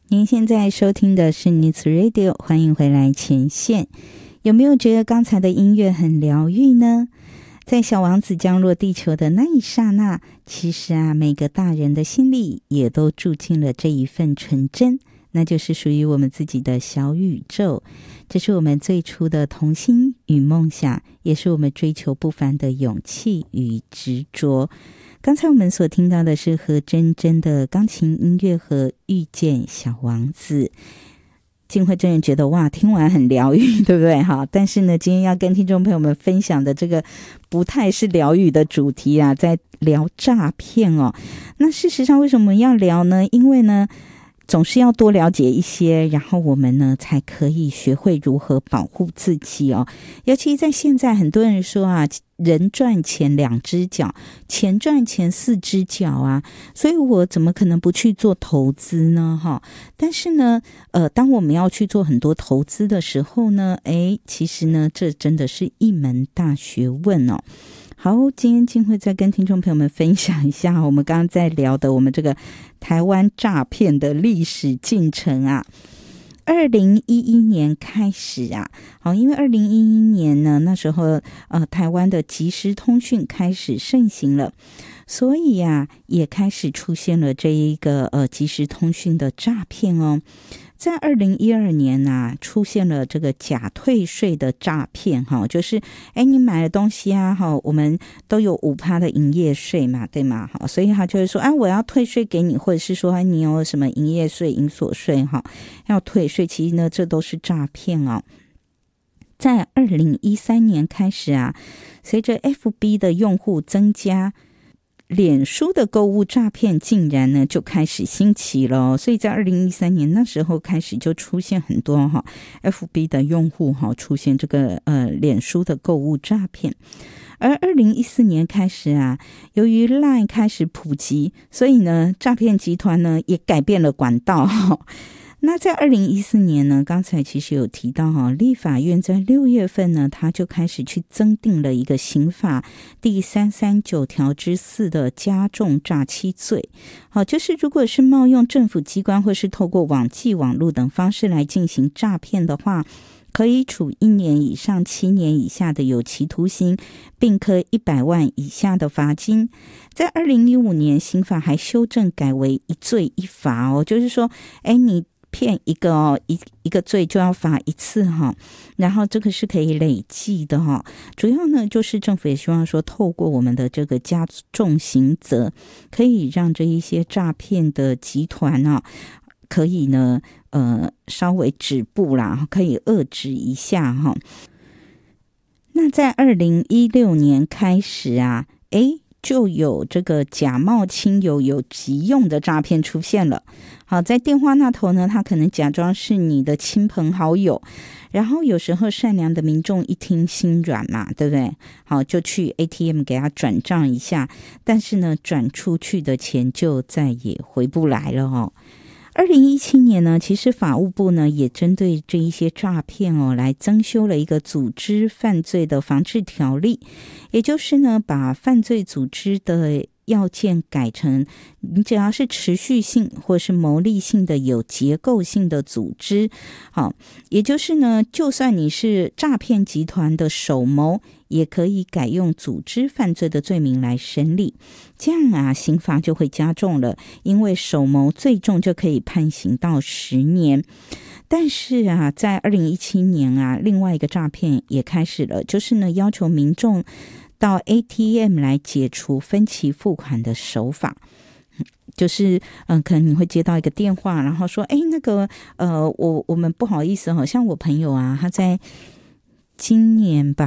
您现在收听的是 News Radio， 欢迎回来前线。有没有觉得刚才的音乐很疗愈呢？在小王子降落地球的那一刹那，其实每个大人的心里也都住进了这一份纯真，那就是属于我们自己的小宇宙。这是我们最初的童心与梦想，也是我们追求不凡的勇气与执着。刚才我们所听到的是何真真的钢琴音乐和遇见小王子。静慧真人觉得哇，听完很疗愈，对不对？但是呢，今天要跟听众朋友们分享的这个不太是疗愈的主题在聊诈骗哦。那事实上为什么要聊呢？因为呢总是要多了解一些，然后我们呢才可以学会如何保护自己哦。尤其在现在，很多人说人赚钱两只脚，钱赚钱四只脚所以我怎么可能不去做投资呢？但是呢，当我们要去做很多投资的时候呢，其实呢，这真的是一门大学问哦。好，今天静慧再跟听众朋友们分享一下我们刚刚在聊的我们这个台湾诈骗的历史进程2011年开始因为2011年呢，那时候台湾的即时通讯开始盛行了，所以也开始出现了这一个即时通讯的诈骗哦。在2012年出现了这个假退税的诈骗就是你买了东西我们都有 5% 的营业税嘛，对吗？所以他就会说我要退税给你，或者是说你有什么营业税、营所税要退税，其实呢这都是诈骗哦。在2013年开始随着 FB 的用户增加，脸书的购物诈骗竟然呢就开始兴起了，所以在2013年那时候开始就出现很多FB 的用户出现这个脸书的购物诈骗。而2014年开始由于 LINE 开始普及，所以呢诈骗集团呢也改变了管道那在2014年呢，刚才其实有提到立法院在6月份呢，他就开始去增订了一个刑法第339条之4的加重诈欺罪。就是如果是冒用政府机关或是透过网际网络等方式来进行诈骗的话，可以处1年以上7年以下的有期徒刑，并科100万以下的罚金。在2015年，刑法还修正改为一罪一罚就是说你骗一个一个罪就要罚1次然后这个是可以累计的主要呢就是政府也希望说透过我们的这个加重刑责，可以让这一些诈骗的集团可以呢稍微止步啦，可以遏制一下那在2016年开始就有这个假冒亲友有急用的诈骗出现了。在电话那头呢，他可能假装是你的亲朋好友，然后有时候善良的民众一听心软嘛，对不对？就去 ATM 给他转账一下，但是呢转出去的钱就再也回不来了2017年呢，其实法务部呢也针对这一些诈骗来增修了一个组织犯罪的防治条例，也就是呢把犯罪组织的要件改成你只要是持续性或是牟利性的有结构性的组织，也就是呢就算你是诈骗集团的首谋，也可以改用组织犯罪的罪名来审理，这样刑罚就会加重了，因为首谋最重就可以判刑到10年。但是在2017年另外一个诈骗也开始了，就是呢要求民众到 ATM 来解除分期付款的手法。就是可能你会接到一个电话，然后说那个我们不好意思像我朋友他在今年吧